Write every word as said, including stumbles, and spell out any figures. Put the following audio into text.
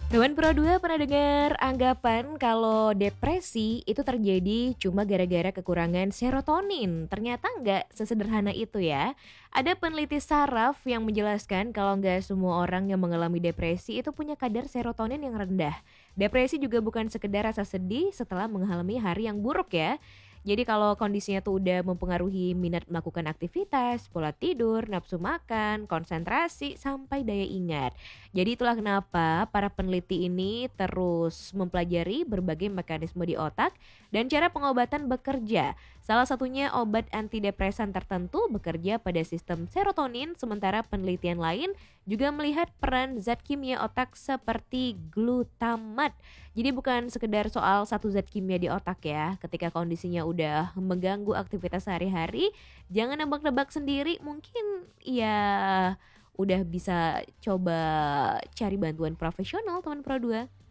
Dewan Pro dua pernah dengar anggapan kalau depresi itu terjadi cuma gara-gara kekurangan serotonin. Ternyata nggak sesederhana itu ya. Ada peneliti saraf yang menjelaskan kalau nggak semua orang yang mengalami depresi itu punya kadar serotonin yang rendah. Depresi juga bukan sekedar rasa sedih setelah mengalami hari yang buruk ya. Jadi kalau kondisinya tuh udah mempengaruhi minat melakukan aktivitas, pola tidur, nafsu makan, konsentrasi, sampai daya ingat. Jadi itulah kenapa para peneliti ini terus mempelajari berbagai mekanisme di otak dan cara pengobatan bekerja. Salah satunya obat antidepresan tertentu bekerja pada sistem serotonin, sementara penelitian lain juga melihat peran zat kimia otak seperti glutamat. Jadi bukan sekedar soal satu zat kimia di otak ya. Ketika kondisinya udah mengganggu aktivitas sehari-hari, jangan nebak-nebak sendiri. Mungkin ya udah bisa coba cari bantuan profesional teman Pro dua.